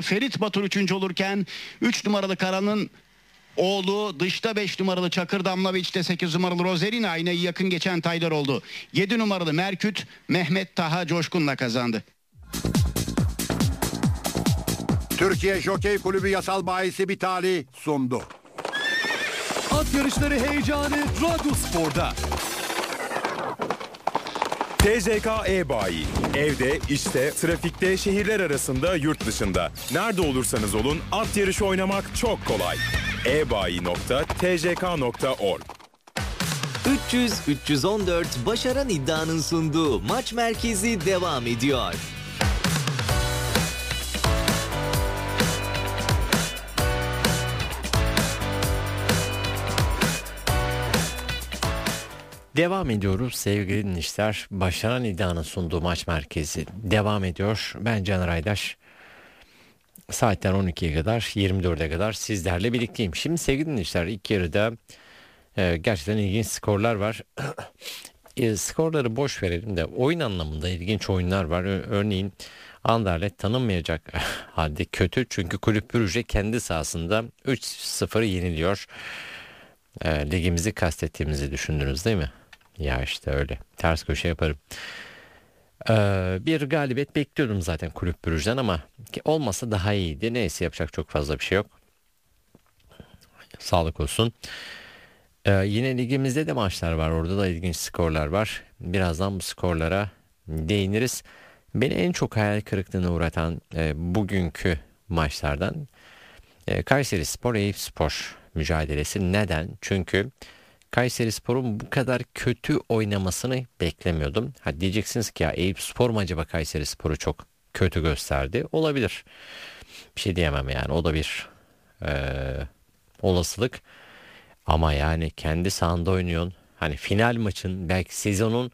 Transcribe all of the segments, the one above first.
Ferit Batur 3. olurken 3 numaralı Karan'ın oğlu dışta 5 numaralı Çakır Damlaviç de 8 numaralı Rozerina aynayı yakın geçen Taydar oldu. 7 numaralı Merküt Mehmet Taha Coşkun'la kazandı. Türkiye Jokey Kulübü yasal bahisi Vitali sundu. At yarışları heyecanı Radyo Spor'da. TCK e-bayi. Evde, işte, trafikte, şehirler arasında, yurt dışında. Nerede olursanız olun at yarışı oynamak çok kolay. ebayi.tck.org 300-314 başaran iddianın sunduğu maç merkezi devam ediyor. Devam ediyoruz sevgili dinleyiciler. Başaran iddianın sunduğu maç merkezi devam ediyor. Ben Caner Aydaş. Saatler 12'ye kadar 24'e kadar sizlerle birlikteyim. Şimdi sevgili dinleyiciler ilk yarıda gerçekten ilginç skorlar var. Skorları boş verelim de oyun anlamında ilginç oyunlar var. Örneğin Anderlecht tanınmayacak halde kötü. Çünkü Kulüp Brugge kendi sahasında 3-0 yeniliyor. Ligimizi kastettiğimizi düşündünüz değil mi? Ya işte öyle. Ters köşe yaparım. Bir galibiyet bekliyordum zaten Kulüp Brugge'den ama olmasa daha iyiydi. Neyse yapacak çok fazla bir şey yok. Sağlık olsun. Yine ligimizde de maçlar var. Orada da ilginç skorlar var. Birazdan bu skorlara değiniriz. Beni en çok hayal kırıklığına uğratan bugünkü maçlardan Kayserispor Eyüpspor mücadelesi. Neden? Çünkü Kayserispor'un bu kadar kötü oynamasını beklemiyordum. Ha diyeceksiniz ki ya Eyüpspor mu acaba Kayserispor'u çok kötü gösterdi? Olabilir. Bir şey diyemem yani. O da bir olasılık. Ama yani kendi sahanda oynuyorsun. Hani final maçın belki sezonun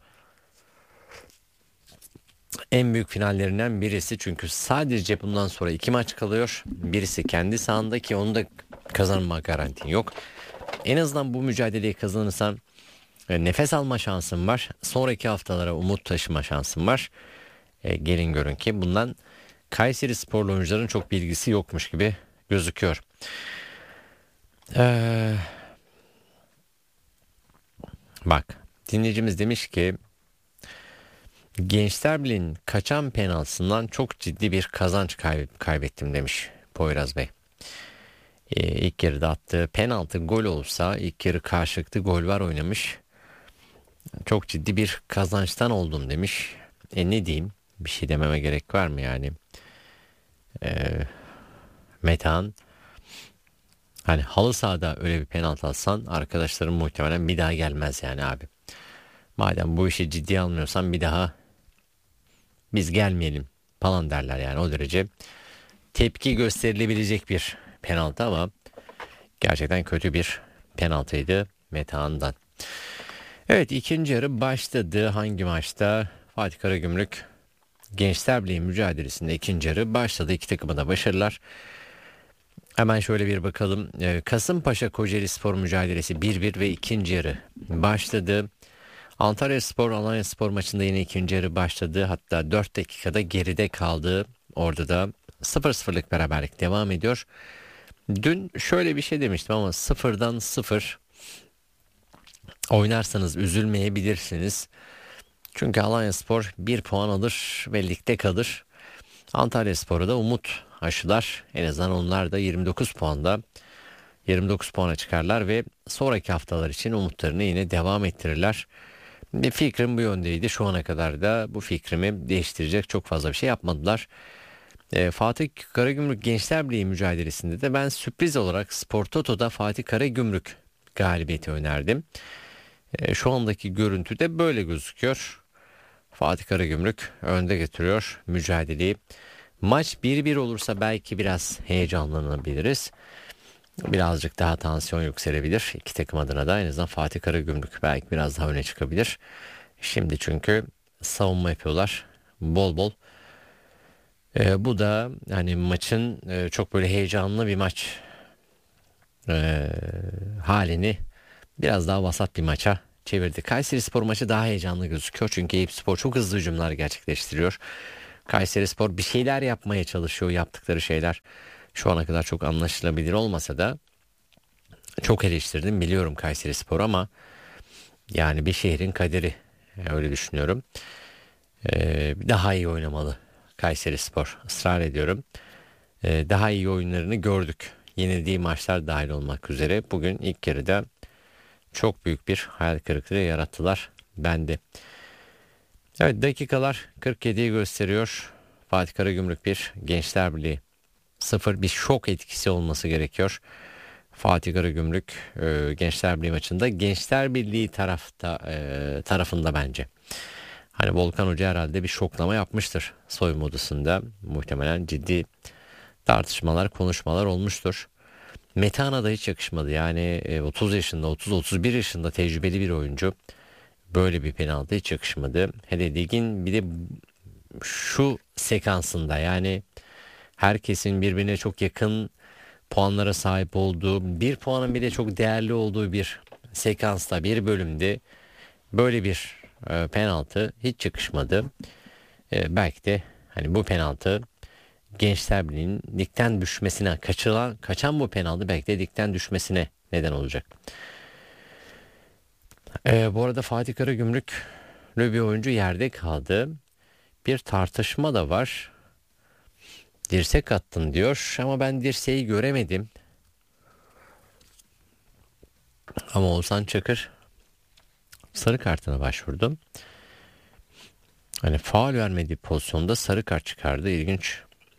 en büyük finallerinden birisi. Çünkü sadece bundan sonra 2 maç kalıyor. Birisi kendi sahanda ki onu da kazanma garantin yok. En azından bu mücadeleyi kazanırsan nefes alma şansın var. Sonraki haftalara umut taşıma şansın var. Gelin görün ki bundan Kayserisporlu oyuncuların çok bilgisi yokmuş gibi gözüküyor. Bak dinleyicimiz demiş ki Gençler Birliği'nin kaçan penaltısından çok ciddi bir kazanç kaybettim demiş Poyraz Bey. İlk yarıda attığı penaltı gol olsa ilk yarı karşılıklı gol var oynamış. Çok ciddi bir kazançtan oldum demiş. Ne diyeyim? Bir şey dememe gerek var mı yani? Metehan hani halı sahada öyle bir penaltı alsan arkadaşlarım muhtemelen bir daha gelmez yani abi. Madem bu işi ciddiye almıyorsan bir daha biz gelmeyelim falan derler yani o derece tepki gösterilebilecek bir penaltı ama gerçekten kötü bir penaltıydı Metehan'dan. Evet ikinci yarı başladı. Hangi maçta? Fatih Karagümrük Gençler Birliği mücadelesinde ikinci yarı başladı. İki takıma da başarılar. Hemen şöyle bir bakalım. Kasımpaşa Kocaelispor mücadelesi 1-1 ve ikinci yarı başladı. Antalyaspor Alanyaspor maçında yine ikinci yarı başladı. Hatta 4 dakikada geride kaldı. Orada da 0-0'lık beraberlik devam ediyor. Dün şöyle bir şey demiştim ama 0'dan 0 oynarsanız üzülmeyebilirsiniz. Çünkü Alanyaspor 1 puan alır ve ligde kalır. Antalyaspor'a da umut aşılar. En azından onlar da 29 puana çıkarlar ve sonraki haftalar için umutlarını yine devam ettirirler. Fikrim bu yöndeydi. Şu ana kadar da bu fikrimi değiştirecek çok fazla bir şey yapmadılar. Fatih Karagümrük Gençler Birliği mücadelesinde de ben sürpriz olarak Spor Toto'da Fatih Karagümrük galibiyeti önerdim. Şu andaki görüntü de böyle gözüküyor. Fatih Karagümrük önde getiriyor mücadeleyi. Maç 1-1 olursa belki biraz heyecanlanabiliriz. Birazcık daha tansiyon yükselebilir. İki takım adına da en azından Fatih Karagümrük belki biraz daha öne çıkabilir. Şimdi çünkü savunma yapıyorlar bol bol. Bu da hani maçın çok böyle heyecanlı bir maç halini biraz daha vasat bir maça çevirdi. Kayserispor maçı daha heyecanlı gözüküyor. Çünkü Eyüpspor çok hızlı hücumlar gerçekleştiriyor. Kayserispor bir şeyler yapmaya çalışıyor. Yaptıkları şeyler şu ana kadar çok anlaşılabilir olmasa da çok eleştirdim biliyorum Kayserispor ama yani bir şehrin kaderi, öyle düşünüyorum. Daha iyi oynamalı Kayserispor, ısrar ediyorum. Daha iyi oyunlarını gördük. Yenildiği maçlar dahil olmak üzere bugün ilk yarıda çok büyük bir hayal kırıklığı yarattılar bende. Evet, dakikalar 47'yi gösteriyor. Fatih Karagümrük 1, Gençler Birliği 0. Bir şok etkisi olması gerekiyor. Fatih Karagümrük Gençler Birliği maçında Gençler Birliği tarafında bence. Hani Volkan Hoca herhalde bir şoklama yapmıştır soyunma odasında. Muhtemelen ciddi tartışmalar, konuşmalar olmuştur. Metehan'a da hiç yakışmadı. Yani 30 yaşında, 30-31 yaşında tecrübeli bir oyuncu. Böyle bir penaltı hiç yakışmadı. Hele ligin bir de şu sekansında, yani herkesin birbirine çok yakın puanlara sahip olduğu, bir puanın bile çok değerli olduğu bir sekansta, bir bölümde böyle bir penaltı hiç yakışmadı. Belki de hani bu penaltı Gençler Birliği'nin ligden düşmesine, kaçan bu penaltı belki de ligden düşmesine neden olacak. Bu arada Fatih Karagümrüklü bir oyuncu yerde kaldı. Bir tartışma da var. Dirsek attın diyor ama ben dirseği göremedim. Ama Oğuzhan Çakır sarı kartına başvurdu. Hani faul vermediği pozisyonda sarı kart çıkardı. İlginç.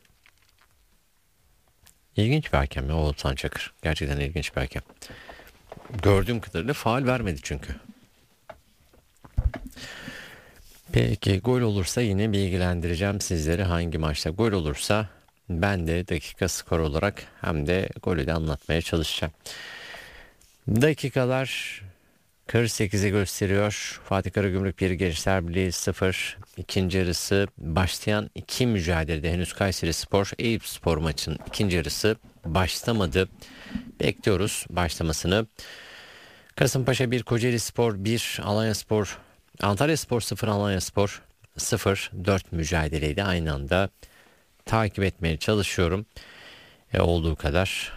İlginç bir hakem ya Oğuzhan Çakır. Gerçekten ilginç bir hakem. Gördüğüm kadarıyla faul vermedi çünkü. Peki gol olursa yine bilgilendireceğim sizleri, hangi maçta gol olursa ben de dakika skor olarak hem de golü de anlatmaya çalışacağım. Dakikalar 48'i gösteriyor. Fatih Karagümrük 1, Gençler Birliği 0. İkinci yarısı başlayan iki mücadelede henüz Kayserispor Eyüpspor maçının ikinci yarısı başlamadı. Bekliyoruz başlamasını. Kasımpaşa 1, Kocaelispor 1, Antalyaspor 0, Alanyaspor 0. 4 mücadeleyi de aynı anda takip etmeye çalışıyorum. Olduğu kadar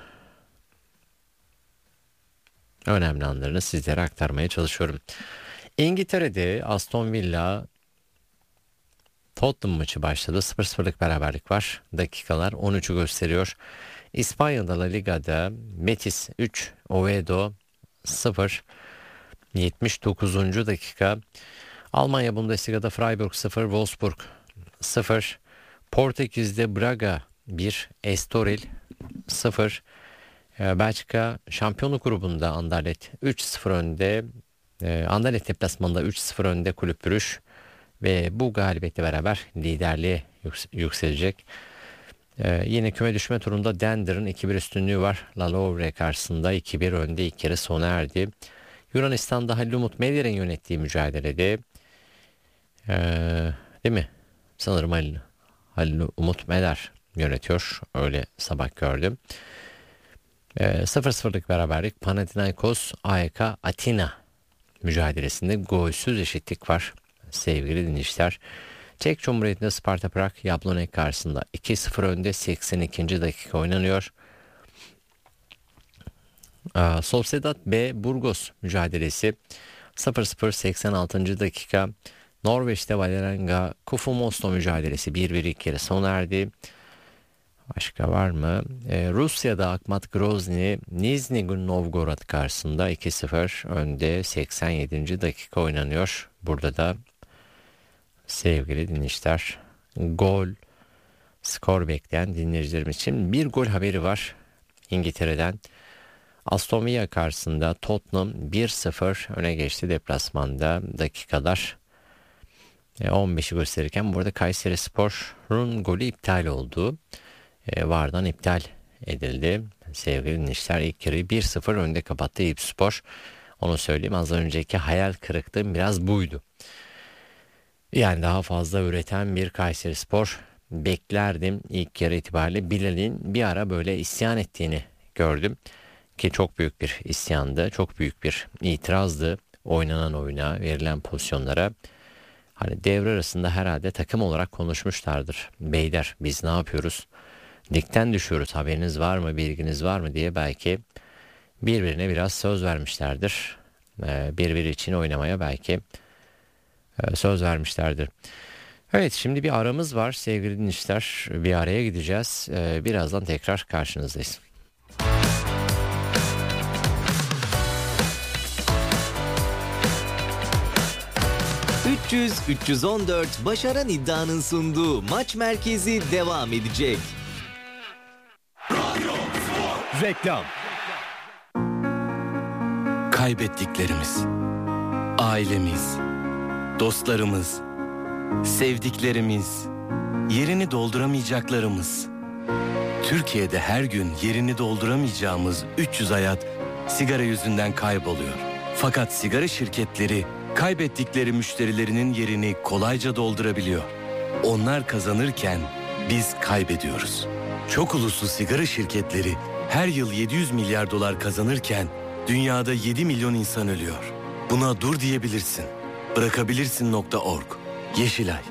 önemli anlarını sizlere aktarmaya çalışıyorum. İngiltere'de Aston Villa Tottenham maçı başladı. 0-0'lık beraberlik var. Dakikalar 13'ü gösteriyor. İspanya'da La Liga'da Betis 3, Oviedo 0. 79. dakika. Almanya Bundesliga'da Freiburg 0, Wolfsburg 0. Portekiz'de Braga 1, Estoril 0. Belçika Şampiyonluk grubunda Anderlecht 3-0 önde. Anderlecht deplasmanında 3-0 önde Kulüp Brugge ve bu galibiyetle beraber liderliğe yükselecek. Yine küme düşme turunda Dender'ın 2-1 üstünlüğü var. La Louvre karşısında 2-1 önde, ilk yarı sona erdi. Yunanistan'da Halil Umut Meler'in yönettiği mücadelede değil mi? Sanırım Halil Umut Meler yönetiyor. Öyle sabah gördüm. 0-0'lık beraberlik Panathinaikos AEK Atina mücadelesinde golsüz eşitlik var sevgili dinleyiciler. Çek Cumhuriyeti'nde Sparta Prag Jablonec karşısında 2-0 önde, 82. dakika oynanıyor. Sociedad B Burgos mücadelesi 0-0 86. dakika. Norveç'te Vålerenga Kufu Mosto mücadelesi 1-1 ilk yarı sona erdi. Başka var mı? Rusya'da Akhmat Grozny Nizhny Novgorod karşısında 2-0 önde, 87. dakika oynanıyor. Burada da sevgili dinleyiciler skor bekleyen dinleyicilerimiz için bir gol haberi var İngiltere'den. Aston Villa karşısında Tottenham 1-0 öne geçti deplasmanda. Dakikalar 15'i gösterirken burada Kayserispor'un golü iptal oldu. VAR'dan iptal edildi. Sevgili dinleyiciler, ilk yarıyı 1-0 önde kapattı Eyüpspor. Onu söyleyeyim, az önceki hayal kırıklığım biraz buydu. Yani daha fazla üreten bir Kayserispor beklerdim ilk yarı itibariyle. Bilal'in bir ara böyle isyan ettiğini gördüm. Ki çok büyük bir isyandı. Çok büyük bir itirazdı oynanan oyuna, verilen pozisyonlara. Hani devre arasında herhalde takım olarak konuşmuşlardır. Beyler biz ne yapıyoruz? Ligden düşüyoruz, haberiniz var mı, bilginiz var mı diye belki birbirine biraz söz vermişlerdir. Birbiri için oynamaya belki söz vermişlerdir. Evet, şimdi bir aramız var sevgili dinleyiciler. Bir araya gideceğiz. Birazdan tekrar karşınızdayız. ...300-314 Başaran İddia'nın sunduğu Maç Merkezi devam edecek. Reklam. Kaybettiklerimiz, ailemiz, dostlarımız, sevdiklerimiz, yerini dolduramayacaklarımız. Türkiye'de her gün yerini dolduramayacağımız 300 hayat sigara yüzünden kayboluyor. Fakat sigara şirketleri kaybettikleri müşterilerinin yerini kolayca doldurabiliyor. Onlar kazanırken biz kaybediyoruz. Çok uluslu sigara şirketleri her yıl 700 milyar dolar kazanırken dünyada 7 milyon insan ölüyor. Buna dur diyebilirsin. Bırakabilirsin.org. Yeşilay.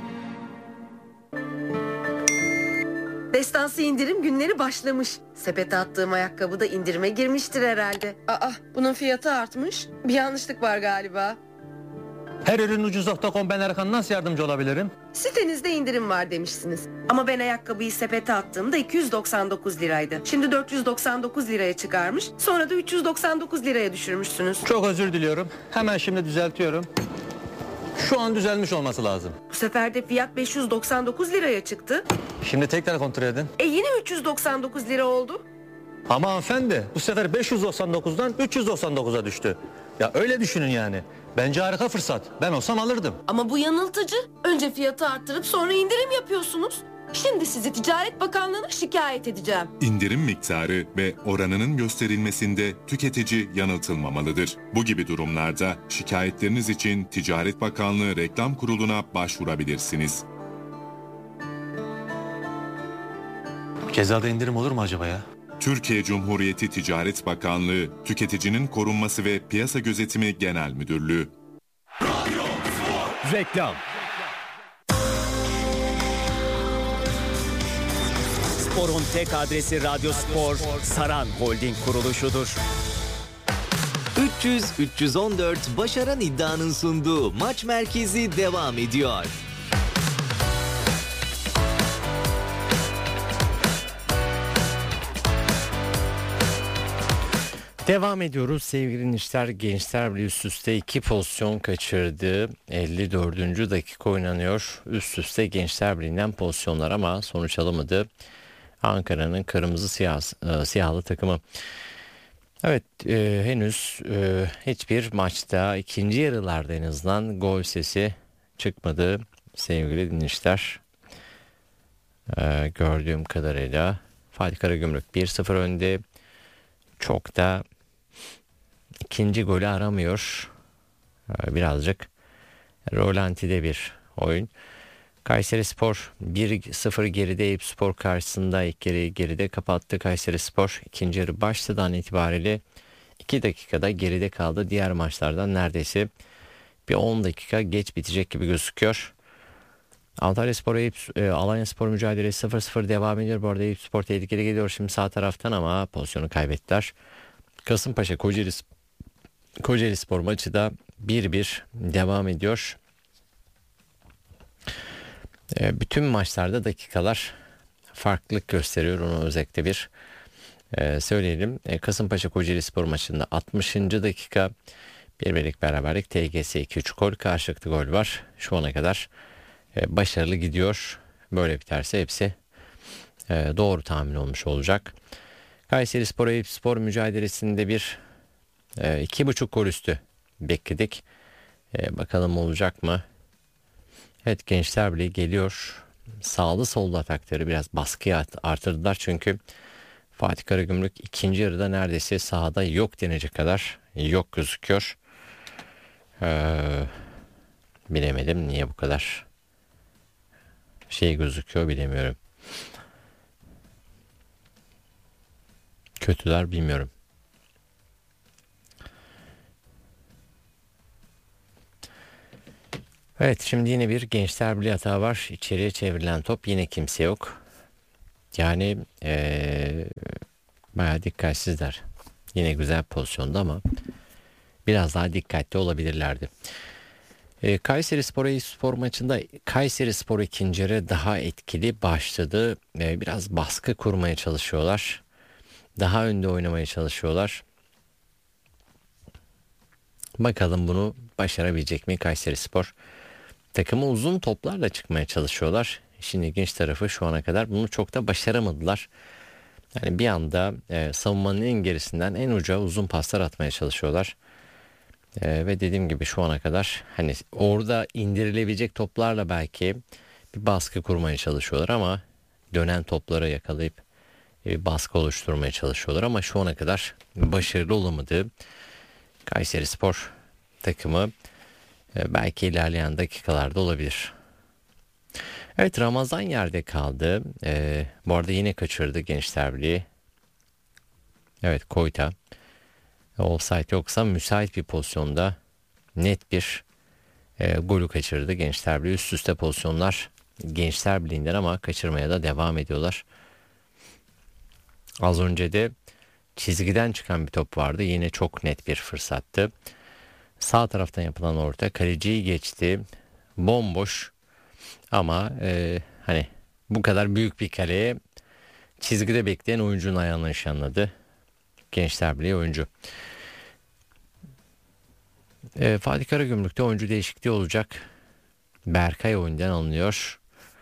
Destansı indirim günleri başlamış. Sepete attığım ayakkabı da indirime girmiştir herhalde. Aa, bunun fiyatı artmış. Bir yanlışlık var galiba. Her ürün ucuz.com, ben Erkan, nasıl yardımcı olabilirim? Sitenizde indirim var demişsiniz. Ama ben ayakkabıyı sepete attığımda 299 liraydı. Şimdi 499 liraya çıkarmış. Sonra da 399 liraya düşürmüşsünüz. Çok özür diliyorum. Hemen şimdi düzeltiyorum. Şu an düzelmiş olması lazım. Bu sefer de fiyat 599 liraya çıktı. Şimdi tekrar kontrol edin. Yine 399 lira oldu. Ama hanımefendi, bu sefer 599'dan 399'a düştü. Ya öyle düşünün yani. Bence harika fırsat. Ben olsam alırdım. Ama bu yanıltıcı. Önce fiyatı arttırıp sonra indirim yapıyorsunuz. Şimdi sizi Ticaret Bakanlığı'na şikayet edeceğim. İndirim miktarı ve oranının gösterilmesinde tüketici yanıltılmamalıdır. Bu gibi durumlarda şikayetleriniz için Ticaret Bakanlığı Reklam Kurulu'na başvurabilirsiniz. Cezada indirim olur mu acaba ya? Türkiye Cumhuriyeti Ticaret Bakanlığı, Tüketicinin Korunması ve Piyasa Gözetimi Genel Müdürlüğü. Reklam. Spor'un tek adresi Radyo Spor, Saran Holding kuruluşudur. 300-314 Başaran İddia'nın sunduğu Maç Merkezi devam ediyor. Devam ediyoruz sevgili dinleyiciler. Gençler Birliği üst üste 2 pozisyon kaçırdı. 54. dakika oynanıyor. Üst üste Gençler Birliği'nden pozisyonlar ama sonuç alamadı. Ankara'nın kırmızı siyahlı takımı. Evet, henüz hiçbir maçta ikinci yarılarda en azından gol sesi çıkmadı sevgili dinleyiciler. Gördüğüm kadarıyla Fatih Karagümrük 1-0 önde. Çok da ikinci golü aramıyor. Birazcık rolantide bir oyun. Kayserispor 1-0 geride, Eyüpspor karşısında ilk yarıyı geride kapattı. Kayserispor ikinci yarı başladan itibariyle 2 dakikada geride kaldı. Diğer maçlardan neredeyse bir 10 dakika geç bitecek gibi gözüküyor. Antalyaspor Alanyaspor mücadelesi 0-0 devam ediyor. Bu arada Eyüpspor tehlikeli geliyor şimdi sağ taraftan ama pozisyonu kaybettiler. Kasımpaşa Kocaelispor maçı da 1-1 devam ediyor. Bütün maçlarda dakikalar farklılık gösteriyor. Onu özellikle bir söyleyelim. Kasımpaşa Kocaelispor maçında 60. dakika 1-1'lik beraberlik, TGS 2-3 gol, karşılıklı gol var. Şu ana kadar başarılı gidiyor. Böyle biterse hepsi doğru tahmin olmuş olacak. Kayserispor Eyüpspor mücadelesinde bir 2,5 gol üstü bekledik. Bakalım olacak mı? Evet, Gençler Birliği geliyor. Sağlı sollu atakları biraz baskıyı artırdılar. Çünkü Fatih Karagümrük ikinci yarıda neredeyse sahada yok denecek kadar yok gözüküyor. Bilemedim niye bu kadar gözüküyor, bilemiyorum. Kötüler, bilmiyorum. Evet, şimdi yine bir Gençler Birliği hata var. İçeriye çevrilen top, yine kimse yok. Yani bayağı dikkatsizler. Yine güzel pozisyonda ama biraz daha dikkatli olabilirlerdi. Kayserispor maçında Kayserispor ikinci yarı daha etkili başladı. Biraz baskı kurmaya çalışıyorlar. Daha önde oynamaya çalışıyorlar. Bakalım bunu başarabilecek mi Kayserispor? Takımı uzun toplarla çıkmaya çalışıyorlar. İşin ilginç tarafı, şu ana kadar bunu çok da başaramadılar. Yani bir anda savunmanın en gerisinden en uca uzun paslar atmaya çalışıyorlar. Ve dediğim gibi şu ana kadar hani orada indirilebilecek toplarla belki bir baskı kurmaya çalışıyorlar ama dönen topları yakalayıp bir baskı oluşturmaya çalışıyorlar ama şu ana kadar başarılı olamadığı Kayserispor takımı belki ilerleyen dakikalarda olabilir. Evet, Ramazan yerde kaldı. Bu arada yine kaçırdı Gençler Birliği. Evet, Koyta. Offside yoksa müsait bir pozisyonda net bir golü kaçırdı Gençler Birliği. Üst üste pozisyonlar Gençler Birliği'nden ama kaçırmaya da devam ediyorlar. Az önce de çizgiden çıkan bir top vardı. Yine çok net bir fırsattı. Sağ taraftan yapılan orta kaleciyi geçti. Bomboş ama hani bu kadar büyük bir kaleye çizgide bekleyen oyuncunun ayağını nişanladı. Gençler Birliği oyuncu. Fatih Karagümrük'te oyuncu değişikliği olacak. Berkay oyundan alınıyor.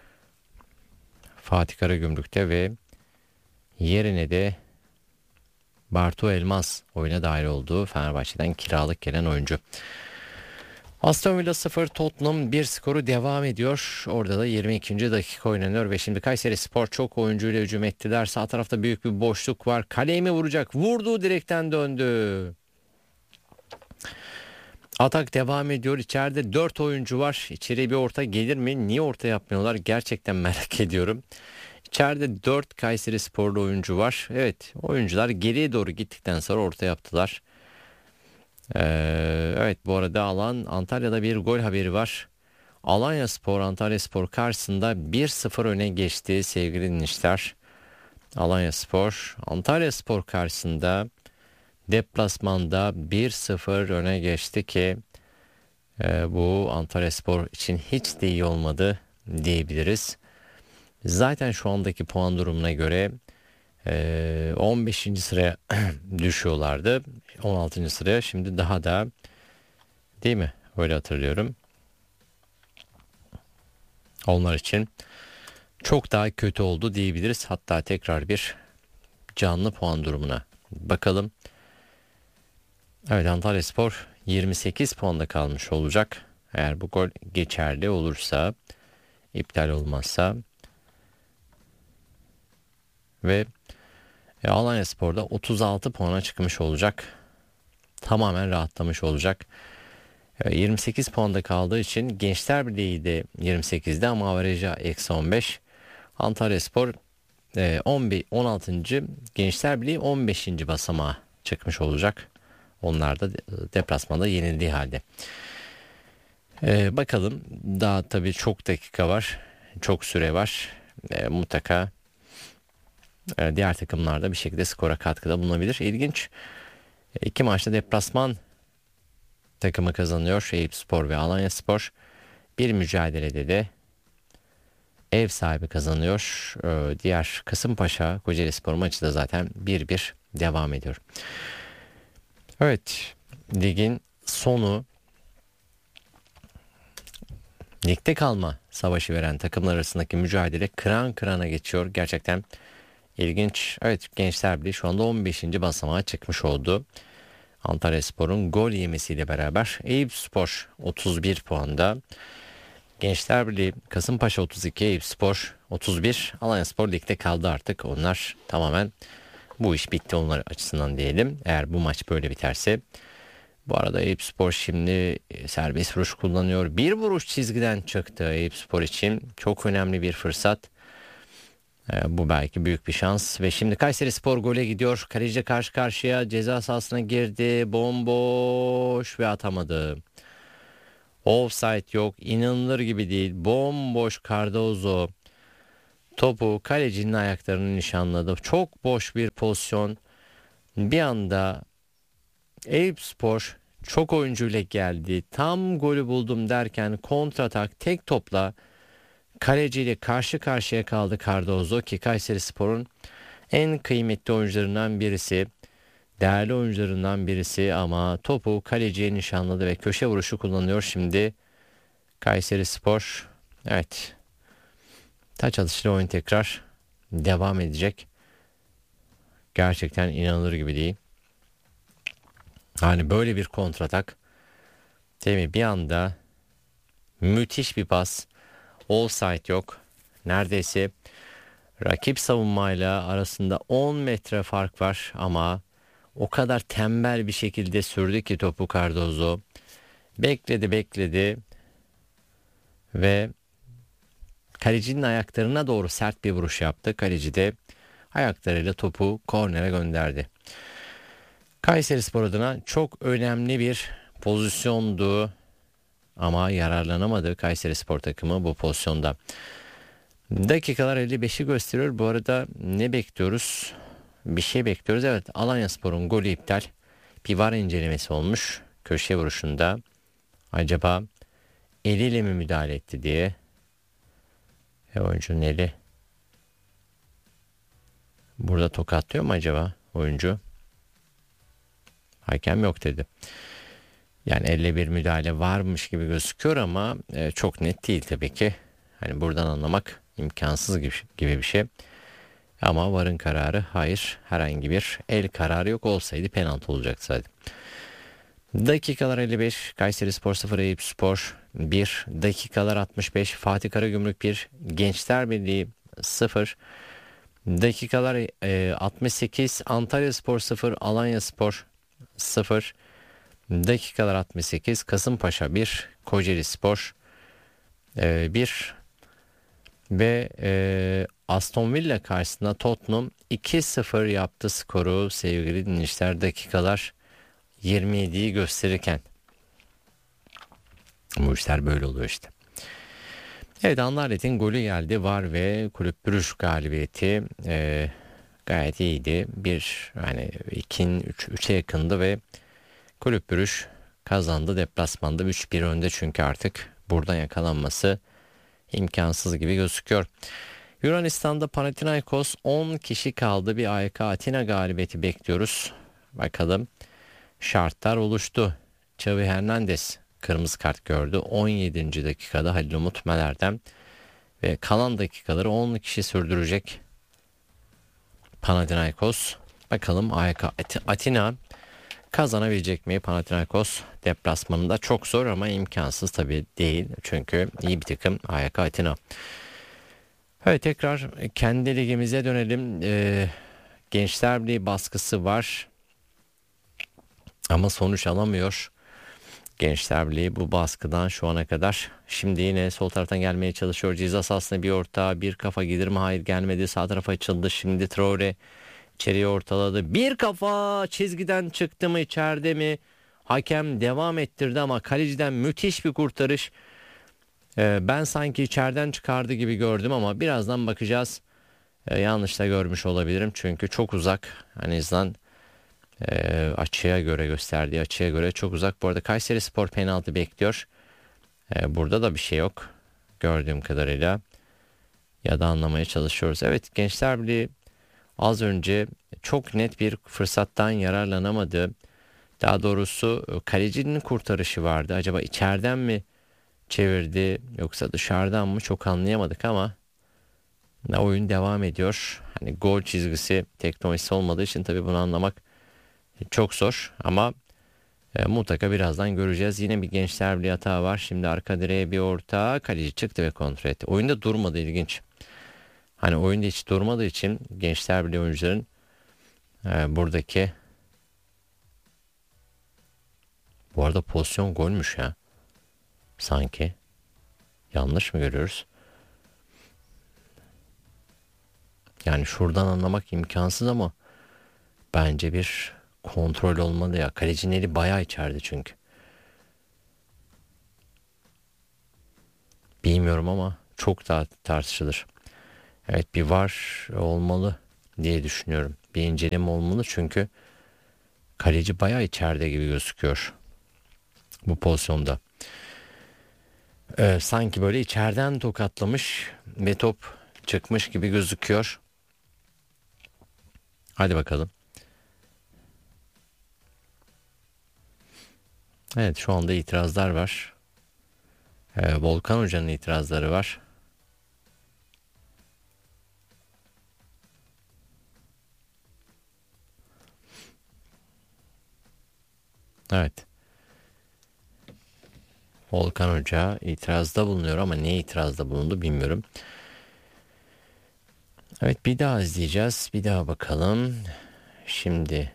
Fatih Karagümrük'te ve yerine de Bartu Elmas oyuna dahil olduğu Fenerbahçe'den kiralık gelen oyuncu. Aston Villa 0, Tottenham 1 skoru devam ediyor. Orada da 22. dakika oynanıyor ve şimdi Kayserispor çok oyuncuyla hücum ettiler. Sağ tarafta büyük bir boşluk var. Kaleye mi vuracak? Vurdu, direkten döndü. Atak devam ediyor. İçeride 4 oyuncu var. İçeriye bir orta gelir mi? Niye orta yapmıyorlar? Gerçekten merak ediyorum. İçeride 4 Kayserisporlu oyuncu var. Evet, oyuncular geriye doğru gittikten sonra orta yaptılar. Evet, bu arada Antalya'da bir gol haberi var. Alanyaspor Antalyaspor karşısında 1-0 öne geçti sevgili dinleyiciler. Alanyaspor Antalyaspor karşısında deplasmanda 1-0 öne geçti ki bu Antalyaspor için hiç de iyi olmadı diyebiliriz. Zaten şu andaki puan durumuna göre 15. sıraya düşüyorlardı. 16. sıraya şimdi daha da, değil mi? Öyle hatırlıyorum. Onlar için çok daha kötü oldu diyebiliriz. Hatta tekrar bir canlı puan durumuna bakalım. Evet, Antalyaspor 28 puanda kalmış olacak. Eğer bu gol geçerli olursa, iptal olmazsa. Ve Alanyaspor da 36 puana çıkmış olacak. Tamamen rahatlamış olacak. 28 puanda kaldığı için Gençler Birliği de 28'de ama averaja -15. Antalyaspor 16. Gençler Birliği 15. basamağa çıkmış olacak. Onlar da deplasmanda yenildiği halde. Bakalım, daha tabii çok dakika var. Çok süre var. Mutlaka diğer takımlarda bir şekilde skora katkıda bulunabilir. İlginç. 2 maçta deplasman takımı kazanıyor. Eyüpspor ve Alanyaspor. Bir mücadelede de ev sahibi kazanıyor. Diğer Kasımpaşa Kocaelispor maçı da zaten 1-1 devam ediyor. Evet, ligin sonu, ligde kalma savaşı veren takımlar arasındaki mücadele kıran kırana geçiyor. Gerçekten İlginç. Evet, Gençler Birliği şu anda 15. basamağa çıkmış oldu. Antalyaspor'un gol yemesiyle beraber Eyüpspor 31 puanda. Gençler Birliği, Kasımpaşa 32, Eyüpspor 31. Alanyaspor ligde kaldı artık. Onlar tamamen, bu iş bitti onlar açısından diyelim. Eğer bu maç böyle biterse. Bu arada Eyüpspor şimdi serbest vuruş kullanıyor. Bir vuruş çizgiden çıktı Eyüpspor için. Çok önemli bir fırsat. Bu belki büyük bir şans ve şimdi Kayserispor gole gidiyor. Kaleci karşı karşıya, ceza sahasına girdi. Bomboş ve atamadı. Offside yok. İnanılır gibi değil. Bomboş Cardozo topu kalecinin ayaklarını nişanladı. Çok boş bir pozisyon. Bir anda Eyüpspor çok oyuncuyla geldi. Tam golü buldum derken kontratak tek topla kaleciyle karşı karşıya kaldı Cardozo ki Kayserispor'un en kıymetli oyuncularından birisi, değerli oyuncularından birisi ama topu kaleciye nişanladı ve köşe vuruşu kullanıyor şimdi Kayserispor. Evet. Taç atışlı oyun tekrar devam edecek. Gerçekten inanılır gibi değil. Hani böyle bir kontratak değil mi? Bir anda müthiş bir pas. Offside yok. Neredeyse rakip savunmayla arasında 10 metre fark var ama o kadar tembel bir şekilde sürdü ki topu Cardozo. Bekledi ve kalecinin ayaklarına doğru sert bir vuruş yaptı. Kaleci de ayaklarıyla topu kornere gönderdi. Kayserispor adına çok önemli bir pozisyondu ama yararlanamadı Kayserispor takımı bu pozisyonda. Dakikalar 55'i gösteriyor. Bu arada ne bekliyoruz? Bir şey bekliyoruz. Evet, Alanyaspor'un golü iptal. Bir VAR incelemesi olmuş. Köşe vuruşunda acaba eliyle mi müdahale etti diye. Oyuncunun eli burada tokatlıyor mu acaba oyuncu? Hakem yok dedi. Yani elle bir müdahale varmış gibi gözüküyor ama çok net değil tabii ki. Hani buradan anlamak imkansız gibi bir şey. Ama VAR'ın kararı hayır. Herhangi bir el kararı yok, olsaydı penaltı olacaktı zaten. Dakikalar 55 Kayserispor 0 Eyüpspor 1. Dakikalar 65 Fatih Karagümrük 1 Gençler Birliği 0. Dakikalar 68 Antalyaspor 0 Alanyaspor 0. Dakikalar 68 Kasımpaşa 1 Kocaelispor 1 ve Aston Villa karşısında Tottenham 2-0 yaptı skoru sevgili dinleyiciler, dakikalar 27'yi gösterirken. Bu işler böyle oluyor işte. Evet, Anderlet'in golü geldi. VAR ve Kulüp Brugge galibiyeti gayet iyiydi. Yani 3'e yakındı ve Kulüp Brugge kazandı deplasmanda 3-1 önde, çünkü artık buradan yakalanması imkansız gibi gözüküyor. Yunanistan'da Panathinaikos 10 kişi kaldı. Bir AEK Atina galibiyeti bekliyoruz. Bakalım, şartlar oluştu. Xavi Hernandez kırmızı kart gördü 17. dakikada Halil Umut Meler'den ve kalan dakikaları 10 kişi sürdürecek Panathinaikos. Bakalım AEK Atina kazanabilecek mi? Panathinaikos deplasmanında çok zor ama imkansız tabii değil. Çünkü iyi bir takım AEK Atina. Evet, tekrar kendi ligimize dönelim. Gençler Birliği baskısı var ama sonuç alamıyor Gençler Birliği bu baskıdan şu ana kadar. Şimdi yine sol taraftan gelmeye çalışıyor. Ceza sahasına bir orta, bir kafa gelir mi? Hayır, gelmedi. Sağ tarafa açıldı. Şimdi Traore içeriye ortaladı. Bir kafa çizgiden çıktı mı, içeride mi? Hakem devam ettirdi ama kaleciden müthiş bir kurtarış. Ben sanki içeriden çıkardı gibi gördüm ama birazdan bakacağız. Yanlış da görmüş olabilirim çünkü çok uzak. En azından açıya göre, gösterdiği açıya göre çok uzak. Bu arada Kayserispor penaltı bekliyor. Burada da bir şey yok gördüğüm kadarıyla. Ya da anlamaya çalışıyoruz. Evet, Gençler Birliği az önce çok net bir fırsattan yararlanamadı. Daha doğrusu kalecinin kurtarışı vardı. Acaba içeriden mi çevirdi yoksa dışarıdan mı, çok anlayamadık ama oyun devam ediyor. Hani gol çizgisi teknolojisi olmadığı için tabii bunu anlamak çok zor ama mutlaka birazdan göreceğiz. Yine bir Gençler Birliği hata var. Şimdi arka direğe bir orta, kaleci çıktı ve kontrol etti. Oyunda durmadı, ilginç. Hani oyunda hiç durmadığı için Gençler Birliği oyuncuların buradaki, bu arada pozisyon golmüş ya. Sanki. Yanlış mı görüyoruz? Yani şuradan anlamak imkansız ama bence bir kontrol olmalı ya. Kalecinin eli bayağı içeride çünkü. Bilmiyorum ama çok daha tartışılır. Evet, bir var olmalı diye düşünüyorum. Bir inceleme olmalı çünkü kaleci bayağı içeride gibi gözüküyor bu pozisyonda. Sanki böyle içeriden tokatlamış ve top çıkmış gibi gözüküyor. Hadi bakalım. Evet, şu anda itirazlar var. Volkan Hoca'nın itirazları var. Evet. Volkan Hoca itirazda bulunuyor ama ne itirazda bulundu bilmiyorum. Evet, bir daha izleyeceğiz. Bir daha bakalım. Şimdi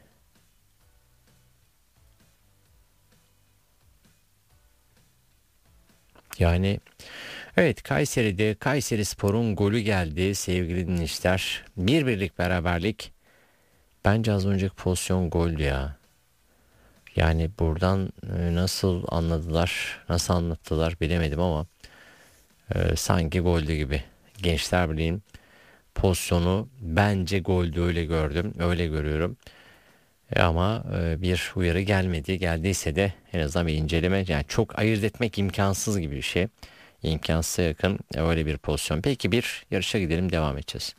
yani evet, Kayseri'de Kayserispor'un golü geldi sevgili dinleyiciler. 1-1'lik beraberlik. Bence az önceki pozisyon goldü ya. Yani buradan nasıl anladılar, nasıl anlattılar bilemedim ama sanki goldü gibi. Gençler Birliği'nin pozisyonu bence goldü, öyle gördüm, öyle görüyorum. Ama bir uyarı gelmedi. Geldiyse de en azından bir inceleme, yani çok ayırt etmek imkansız gibi bir şey. İmkansıza yakın öyle bir pozisyon. Peki, bir yarışa gidelim, devam edeceğiz.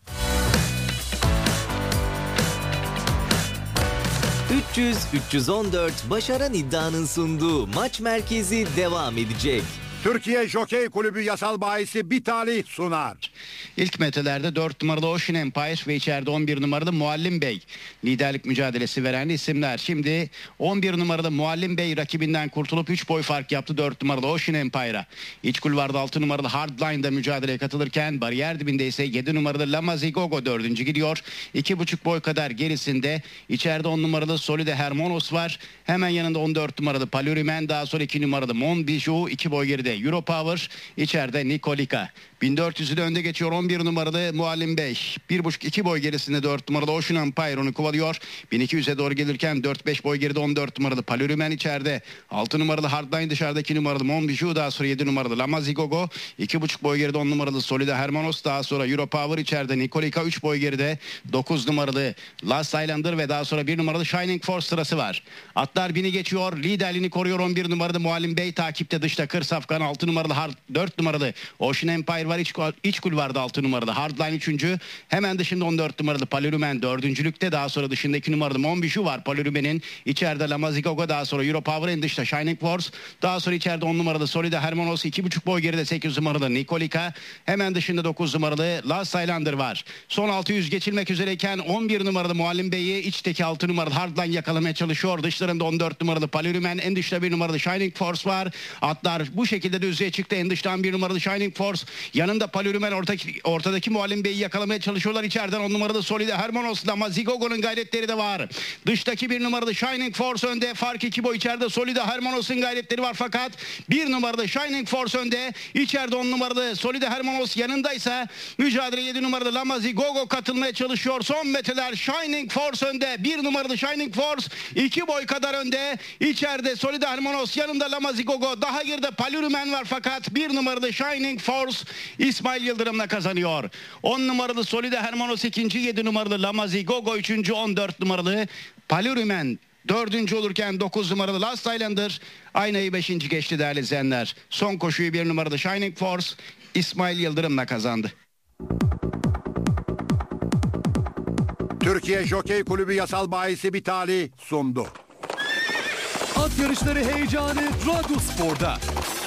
300-314 başaran iddianın sunduğu Maç Merkezi devam edecek. Türkiye Jokey Kulübü yasal bahisi Bitali sunar. İlk metrelerde 4 numaralı Ocean Empire ve içeride 11 numaralı Muallim Bey liderlik mücadelesi veren isimler. Şimdi 11 numaralı Muallim Bey rakibinden kurtulup 3 boy fark yaptı 4 numaralı Ocean Empire'a. İç kulvarda 6 numaralı Hardline'da mücadeleye katılırken bariyer dibinde ise 7 numaralı Lamazigogo 4. gidiyor. 2,5 boy kadar gerisinde içeride 10 numaralı Solide Hermanos var. Hemen yanında 14 numaralı Palurimen, daha sonra 2 numaralı Mon Bijou, 2 boy geride Europower, içeride Nikolika. 1400'ü de önde geçiyor 11 numaralı Muallim Bey. 1,5-2 boy gerisinde 4 numaralı Ocean Empire onu kovalıyor. 1200'e doğru gelirken 4-5 boy geride 14 numaralı Palurimen içeride. 6 numaralı Hardline dışarıda, 2 numaralı Mon Bijou, daha sonra 7 numaralı Lamazigogo. 2,5 boy geride 10 numaralı Solide Hermanos, daha sonra Europower içeride Nikolika. 3 boy geride 9 numaralı Last Islander ve daha sonra 1 numaralı Shining Force sırası var. Atlar 1000'i geçiyor. Liderliğini koruyor 11 numaralı Muallim Bey. Takipte dışta Kırsafkan, 6 numaralı 4 numaralı Ocean Empire var. İç kulvarda 6 numaralı Hardline 3. Hemen dışında 14 numaralı Palurimen 4.lükte. Daha sonra dışında 2 numaralı Mon Bijou var Palurimen'in. İçeride Lamazigogo, daha sonra Europower, en dışta Shining Force. Daha sonra içeride 10 numaralı Solide Hermanos, 2,5 boy geride 8 numaralı Nikolika. Hemen dışında 9 numaralı Last Islander var. Son 600 geçilmek üzereyken 11 numaralı Muallim Bey'i içteki 6 numaralı Hardline yakalamaya çalışıyor. Dışlarında 14 numaralı Palurimen, en dışta 1 numaralı Shining Force var. Atlar bu şekilde düzlüğe çıktı. En dıştan 1 numaralı Shining Force. Yanında Palurimen, ortadaki Muallim Bey'i yakalamaya çalışıyorlar. İçeriden 10 numaralı Solide Hermanos, Lamazigogo'nun gayretleri de var. Dıştaki 1 numaralı Shining Force önde. Fark 2 boy, içeride Solide Hermanos'un gayretleri var fakat 1 numaralı Shining Force önde. İçeride 10 numaralı Solide Hermanos yanındaysa mücadele 7 numaralı Lamazigogo katılmaya çalışıyor. Son metreler Shining Force önde. 1 numaralı Shining Force 2 boy kadar önde. İçeride Solide Hermanos, yanında Lamazigogo, daha geride Palurimen var fakat 1 numaralı Shining Force İsmail Yıldırım'la kazanıyor. 10 numaralı Solide Hermanos 2. 7 numaralı Lamazigogo 3. 14 numaralı Palurimen 4. olurken 9 numaralı Last Islander aynayı 5. geçti değerli izleyenler. Son koşuyu 1 numaralı Shining Force İsmail Yıldırım'la kazandı. Türkiye Jokey Kulübü yasal bahisi Bitali sundu. At yarışları heyecanı Radyospor'da.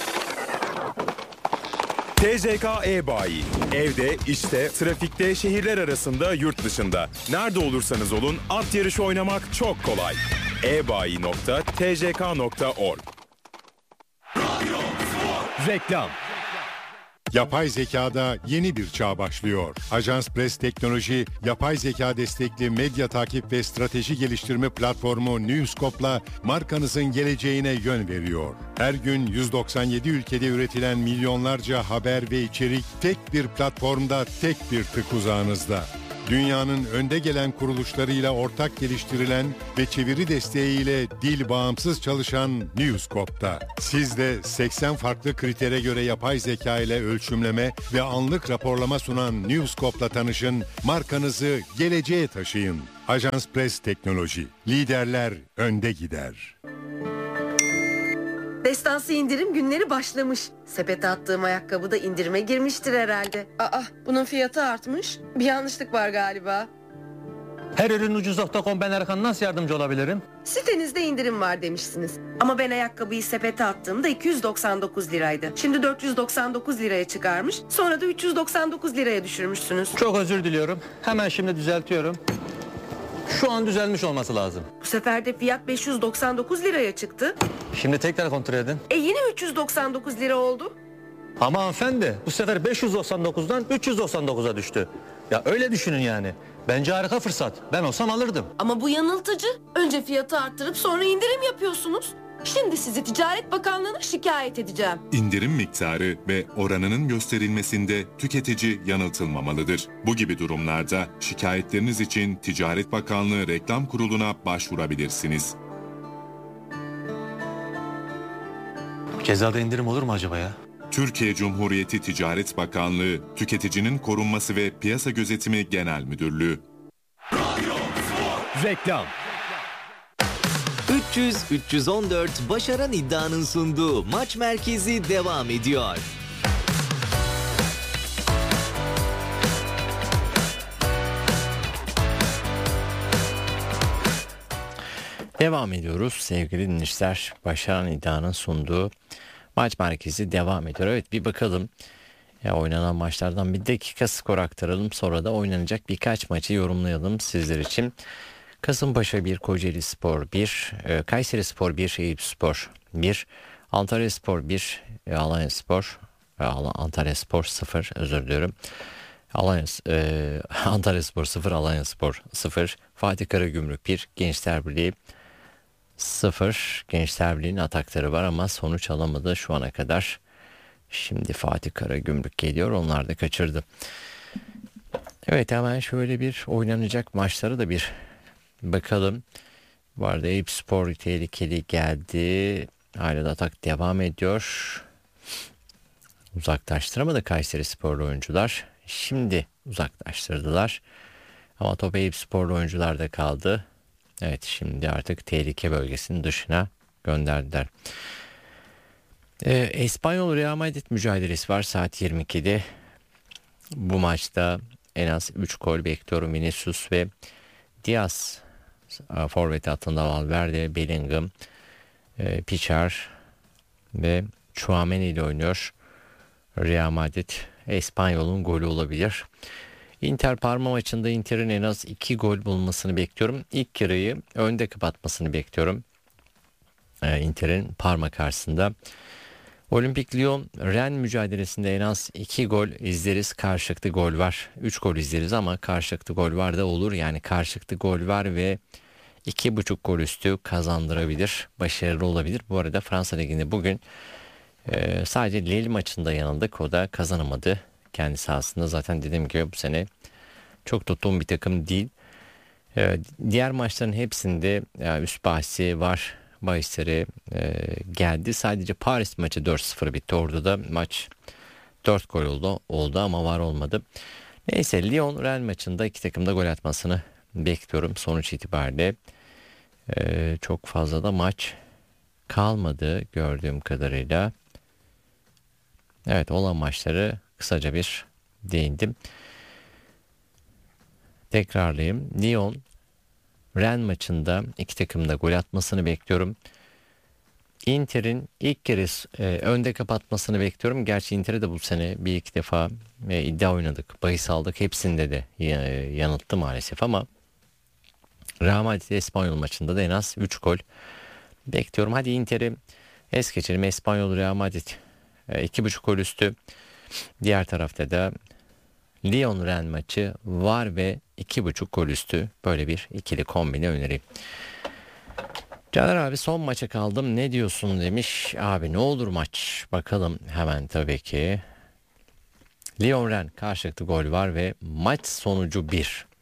TJK E-Bayi. Evde, işte, trafikte, şehirler arasında, yurt dışında. Nerede olursanız olun at yarışı oynamak çok kolay. ebayi.tjk.org. Reklam. Yapay zekada yeni bir çağ başlıyor. Ajans Press Teknoloji, yapay zeka destekli medya takip ve strateji geliştirme platformu Newscope'la markanızın geleceğine yön veriyor. Her gün 197 ülkede üretilen milyonlarca haber ve içerik tek bir platformda, tek bir tık uzağınızda. Dünyanın önde gelen kuruluşlarıyla ortak geliştirilen ve çeviri desteğiyle dil bağımsız çalışan Newscope'da. Siz de 80 farklı kritere göre yapay zeka ile ölçümleme ve anlık raporlama sunan Newscope'la tanışın, markanızı geleceğe taşıyın. Ajans Press Teknoloji. Liderler önde gider. Destansı indirim günleri başlamış. Sepete attığım ayakkabı da indirime girmiştir herhalde. Bunun fiyatı artmış. Bir yanlışlık var galiba. Her ürün ucuz.com, ben Erkan, nasıl yardımcı olabilirim? Sitenizde indirim var demişsiniz. Ama ben ayakkabıyı sepete attığımda 299 liraydı. Şimdi 499 liraya çıkarmış. Sonra da 399 liraya düşürmüşsünüz. Çok özür diliyorum. Hemen şimdi düzeltiyorum. Şu an düzelmiş olması lazım. Bu sefer de fiyat 599 liraya çıktı. Şimdi tekrar kontrol edin. Yine 399 lira oldu. Ama hanımefendi, bu sefer 599'dan 399'a düştü. Ya öyle düşünün yani. Bence harika fırsat. Ben olsam alırdım. Ama bu yanıltıcı. Önce fiyatı arttırıp sonra indirim yapıyorsunuz. Şimdi sizi Ticaret Bakanlığı'na şikayet edeceğim. İndirim miktarı ve oranının gösterilmesinde tüketici yanıltılmamalıdır. Bu gibi durumlarda şikayetleriniz için Ticaret Bakanlığı Reklam Kurulu'na başvurabilirsiniz. Cezada indirim olur mu acaba ya? Türkiye Cumhuriyeti Ticaret Bakanlığı, Tüketicinin Korunması ve Piyasa Gözetimi Genel Müdürlüğü. Reklam. 300-314 Başaran iddianın sunduğu Maç Merkezi devam ediyor. Devam ediyoruz sevgili dinleyiciler. Başaran iddianın sunduğu Maç Merkezi devam ediyor. Evet, bir bakalım. Oynanan maçlardan bir dakika skor aktaralım. Sonra da oynanacak birkaç maçı yorumlayalım sizler için. Kasımpaşa 1, Kocaeli Spor 1, Kayseri Spor 1, Eyüp Spor 1, Antalya Spor 1, Alanya Spor, Antalya Spor 0, özür diliyorum. Antalya Spor 0, Alanya Spor 0, Fatih Karagümrük 1, Gençler Birliği 0. Gençler Birliği'nin atakları var ama sonuç alamadı şu ana kadar. Şimdi Fatih Karagümrük geliyor, onlar da kaçırdı. Evet, hemen şöyle bir oynanacak maçları da bir bakalım. Bu arada Eyüp Spor tehlikeli geldi. Hala da atak devam ediyor. Uzaklaştıramadı Kayseri Sporlu oyuncular. Şimdi uzaklaştırdılar. Ama top Eyüp Sporlu oyuncularda kaldı. Evet, şimdi artık tehlike bölgesinin dışına gönderdiler. Espanyol Real Madrid mücadelesi var saat 22'de. Bu maçta en az 3 gol bekliyorum. Vinicius ve Diaz forvet hattında, Valverde, Bellingham, Pichar ve Tchouaméni ile oynuyor. Real Madrid Espanyol'un golü olabilir. Inter Parma maçında Inter'in en az 2 gol bulmasını bekliyorum. İlk yarıyı önde kapatmasını bekliyorum. Inter'in Parma karşısında. Olimpik Lyon Rennes mücadelesinde en az 2 gol izleriz. Karşılıklı gol var. 3 gol izleriz ama karşılıklı gol var da olur. Yani karşılıklı gol var ve 2,5 gol üstü kazandırabilir. Başarılı olabilir. Bu arada Fransa Ligi'nde bugün sadece Lille maçında yanıldık. O da kazanamadı. Kendi sahasında zaten dediğim gibi bu sene çok tuttuğum bir takım değil. Diğer maçların hepsinde üst bahsi var. Bahisleri geldi. Sadece Paris maçı 4-0 bitti. Orada da maç 4 gol oldu ama var olmadı. Neyse, Lyon Rennes maçında iki takım da gol atmasını bekliyorum. Sonuç itibariyle çok fazla da maç kalmadı gördüğüm kadarıyla. Evet, olan maçları kısaca bir değindim. Tekrarlayayım. Lyon Rennes maçında iki takım da gol atmasını bekliyorum. Inter'in ilk kere önde kapatmasını bekliyorum. Gerçi Inter'e de bu sene bir iki defa iddia oynadık. Bahis aldık. Hepsinde de yanılttı maalesef ama Real Madrid Espanyol maçında da en az 3 gol bekliyorum. Hadi Inter'i es geçelim. Espanyol Real Madrid 2,5 gol üstü. Diğer tarafta da Lyon Rennes maçı var ve 2,5 gol üstü. Böyle bir ikili kombine önereyim. Caner abi, son maça kaldım, ne diyorsun demiş. Abi ne olur maç. Bakalım hemen tabii ki. Lyon Rennes karşılıklı gol var ve maç sonucu 1.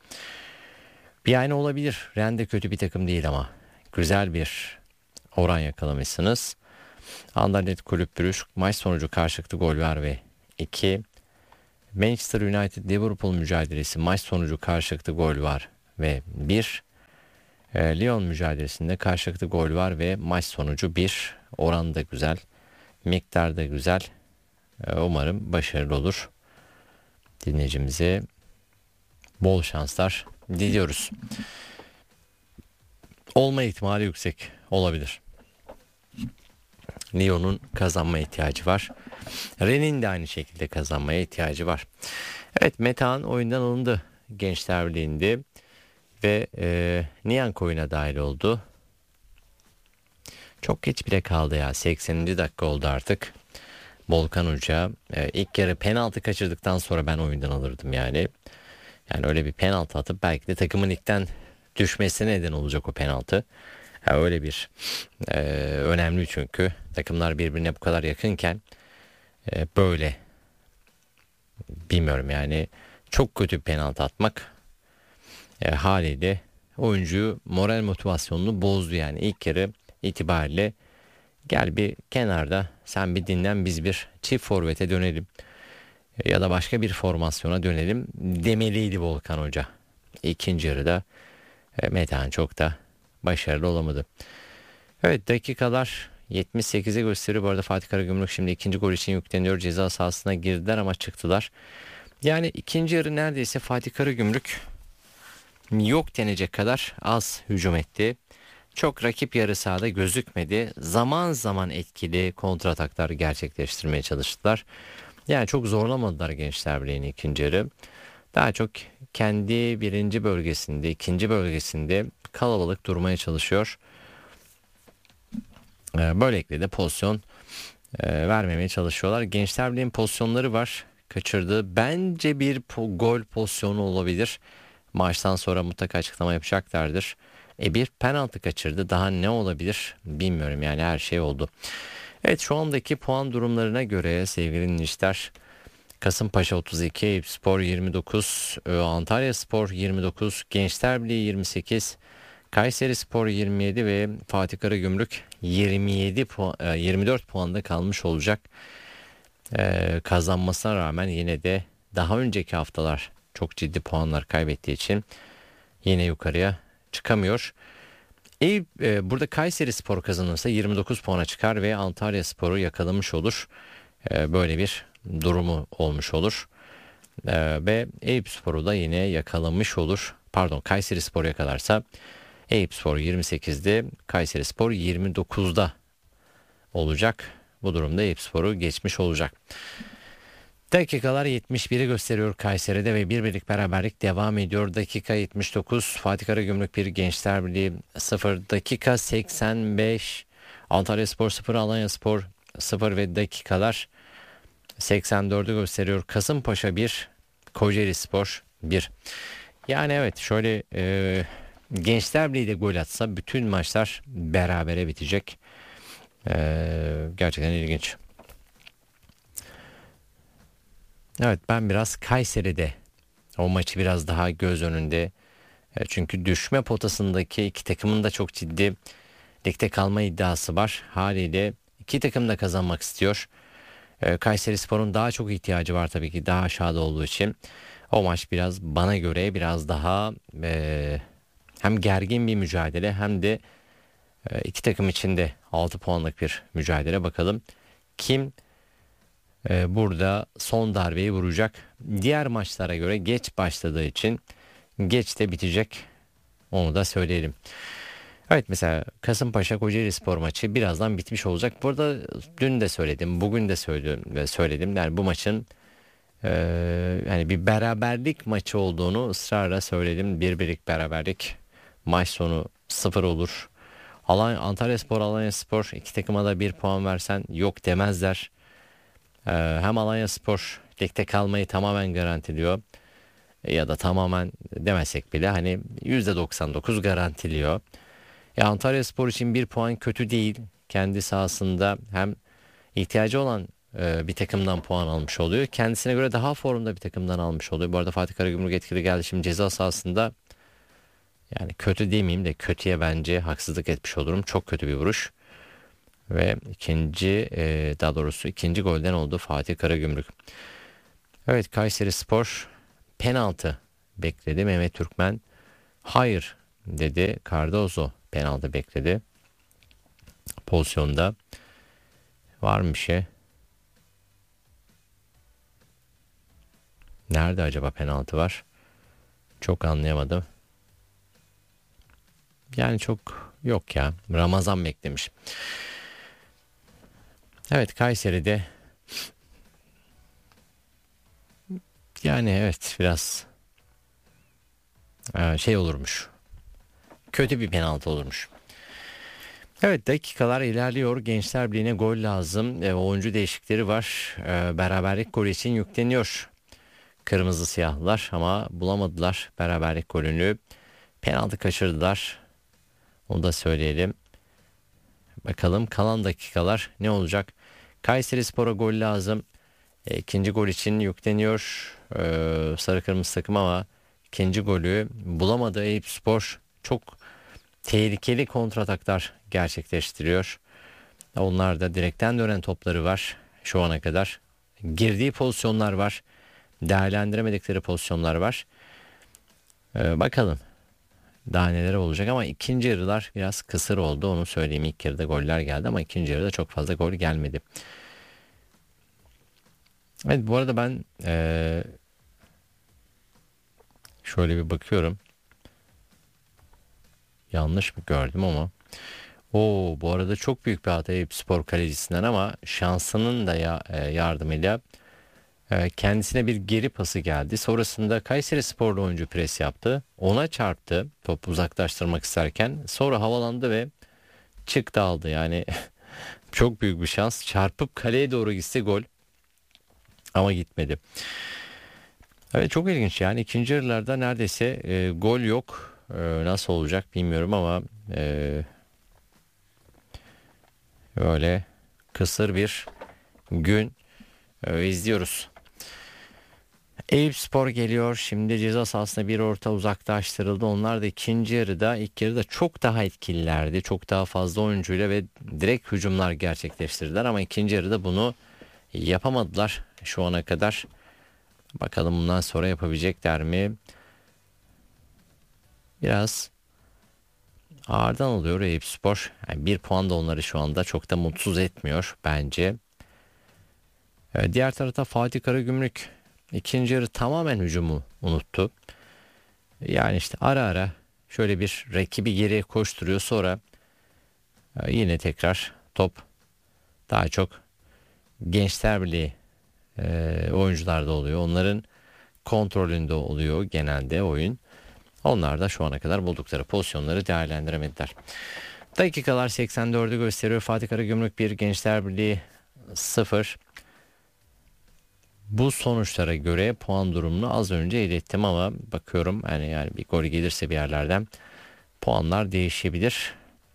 Bir aynı olabilir. Ren de kötü bir takım değil ama güzel bir oran yakalamışsınız. Anderlecht Kulüp Brugge maç sonucu karşılıklı gol var ve 2. Manchester United Liverpool mücadelesi maç sonucu karşılıklı gol var ve 1. Lyon mücadelesinde karşılıklı gol var ve maç sonucu 1. Oran da güzel. Miktar da güzel. Umarım başarılı olur. Dinleyicimize bol şanslar diliyoruz. Olma ihtimali yüksek olabilir. Lyon'un kazanma ihtiyacı var. Rennes'in de aynı şekilde kazanmaya ihtiyacı var. Evet, Metehan oyundan alındı Gençler Birliği'nde ve Niyank oyuna dahil oldu. Çok geç bile kaldı ya. 80. dakika oldu artık. Volkan Hoca ilk yarı penaltı kaçırdıktan sonra ben oyundan alırdım yani. Yani öyle bir penaltı atıp belki de takımın ligden düşmesine neden olacak o penaltı. Öyle bir önemli çünkü takımlar birbirine bu kadar yakınken böyle bilmiyorum yani çok kötü bir penaltı atmak haliyle oyuncuyu moral motivasyonunu bozdu yani. İlk yarı itibariyle gel bir kenarda sen bir dinlen, biz bir çift forvete dönelim ya da başka bir formasyona dönelim demeliydi Volkan Hoca. İkinci yarıda Metehan çok da başarılı olamadı. Evet, dakikalar 78'e gösteriyor. Bu arada Fatih Karagümrük şimdi ikinci gol için yükleniyor. Ceza sahasına girdiler ama çıktılar. Yani ikinci yarı neredeyse Fatih Karagümrük yok denecek kadar az hücum etti. Çok rakip yarı sahada gözükmedi. Zaman zaman etkili kontrataklar gerçekleştirmeye çalıştılar. Yani çok zorlamadılar Gençler Birliği'ni ikinci yarı. Daha çok kendi birinci bölgesinde, ikinci bölgesinde kalabalık durmaya çalışıyor. Böylelikle de pozisyon vermemeye çalışıyorlar. Gençler Birliği'nin pozisyonları var. Kaçırdığı bence bir gol pozisyonu olabilir. Maçtan sonra mutlaka açıklama yapacaklardır. Bir penaltı kaçırdı. Daha ne olabilir bilmiyorum yani, her şey oldu. Evet, şu andaki puan durumlarına göre sevgili dinleyiciler, Kasımpaşa 32, Eyüpspor 29, Antalyaspor 29, Gençler Birliği 28, Kayserispor 27 ve Fatih Karagümrük 24 puanda kalmış olacak. Kazanmasına rağmen yine de daha önceki haftalar çok ciddi puanlar kaybettiği için yine yukarıya çıkamıyor. Burada Kayserispor kazanırsa 29 puana çıkar ve Antalyaspor'u yakalamış olur. Böyle bir durumu olmuş olur. Ve Eyüpspor'u da yine yakalamış olur. Pardon, Kayserispor yakalarsa Eyüpspor 28'de, Kayserispor 29'da olacak. Bu durumda Eyüpspor'u geçmiş olacak. Dakikalar 71'i gösteriyor Kayseri'de ve bir birlik beraberlik devam ediyor. Dakika 79, Fatih Karagümrük 1, Gençler Birliği 0. Dakika 85, Antalyaspor 0, Alanyaspor 0 ve dakikalar 84'ü gösteriyor. Kasımpaşa 1, Kocaelispor 1. Yani evet, şöyle Gençler Birliği de gol atsa bütün maçlar berabere bitecek. Gerçekten ilginç. Evet, ben biraz Kayseri'de o maçı biraz daha göz önünde. Çünkü düşme potasındaki iki takımın da çok ciddi ligde kalma iddiası var. Haliyle iki takım da kazanmak istiyor. Kayserispor'un daha çok ihtiyacı var tabii ki, daha aşağıda olduğu için. O maç biraz bana göre biraz daha hem gergin bir mücadele hem de iki takım için de 6 puanlık bir mücadele. Bakalım kim burada son darbeyi vuracak. Diğer maçlara göre geç başladığı için geç de bitecek. Onu da söyleyelim. Evet, mesela Kasımpaşa Kocaelispor maçı birazdan bitmiş olacak. Burada dün de söyledim, bugün de söyledim. Yani bu maçın yani bir beraberlik maçı olduğunu ısrarla söyledim. Bir birlik beraberlik, maç sonu 0 olur. Antalyaspor, Alanyaspor, iki takıma da 1 puan versen yok demezler. Hem Alanyaspor ligde kalmayı tamamen garantiliyor ya da tamamen demesek bile hani %99 garantiliyor. Antalyaspor için 1 puan kötü değil. Kendi sahasında hem ihtiyacı olan bir takımdan puan almış oluyor. Kendisine göre daha formda bir takımdan almış oluyor. Bu arada Fatih Karagümrük etkili geldi. Şimdi ceza sahasında Yani kötü demeyeyim de kötüye bence haksızlık etmiş olurum. Çok kötü bir vuruş. Ve daha doğrusu ikinci golden oldu Fatih Karagümrük. Evet, Kayserispor penaltı bekledi. Mehmet Türkmen hayır dedi. Cardozo penaltı bekledi. Pozisyonda var mı bir şey? Nerede acaba penaltı var? Çok anlayamadım. Yani çok yok ya. Ramazan beklemiş. Evet, Kayseri'de yani evet biraz şey olurmuş. Kötü bir penaltı olurmuş. Evet, dakikalar ilerliyor. Gençler Birliği'ne gol lazım. Oyuncu değişikleri var. Beraberlik golü için yükleniyor kırmızı siyahlılar ama bulamadılar beraberlik golünü. Penaltı kaçırdılar. Onu da söyleyelim. Bakalım kalan dakikalar ne olacak? Kayserispor'a gol lazım. İkinci gol için yükleniyor sarı kırmızı takım ama ikinci golü bulamadı. Eyüpspor çok tehlikeli kontrataklar gerçekleştiriyor. Onlar da direkten dönen topları var şu ana kadar. Girdiği pozisyonlar var. Değerlendiremedikleri pozisyonlar var. Bakalım daha neler olacak ama ikinci yarılar biraz kısır oldu, onu söyleyeyim. İlk yarıda goller geldi ama ikinci yarıda çok fazla gol gelmedi. Evet, bu arada ben şöyle bir bakıyorum. Yanlış mı gördüm ama. Bu arada çok büyük bir hata Eyüpspor kalecisinden ama şansının da yardımıyla kendisine bir geri pası geldi. Sonrasında Kayserisporlu oyuncu pres yaptı. Ona çarptı topu uzaklaştırmak isterken. Sonra havalandı ve çıktı aldı. Yani çok büyük bir şans. Çarpıp kaleye doğru gitse gol. Ama gitmedi. Evet, çok ilginç yani. İkinci yarılarda neredeyse gol yok. Nasıl olacak bilmiyorum ama böyle kısır bir gün izliyoruz. Eyüpspor geliyor. Şimdi ceza sahasına bir orta uzaklaştırıldı. Onlar da ikinci yarıda, ilk yarıda çok daha etkililerdi. Çok daha fazla oyuncuyla ve direkt hücumlar gerçekleştirdiler ama ikinci yarıda bunu yapamadılar şu ana kadar. Bakalım bundan sonra yapabilecekler mi? Biraz ağırdan oluyor Eyüpspor. Yani bir puan da onları şu anda çok da mutsuz etmiyor bence. Diğer tarafta Fatih Karagümrük ikinci yarı tamamen hücumu unuttu. Yani işte ara ara şöyle bir rakibi geriye koşturuyor, sonra yine tekrar top daha çok Gençler Birliği oyuncularda oluyor. Onların kontrolünde oluyor genelde oyun. Onlar da şu ana kadar buldukları pozisyonları değerlendiremediler. Dakikalar 84'ü gösteriyor. Fatih Karagümrük 1, Gençler Birliği 0. Bu sonuçlara göre puan durumunu az önce ilettim ama bakıyorum yani bir gol gelirse bir yerlerden puanlar değişebilir.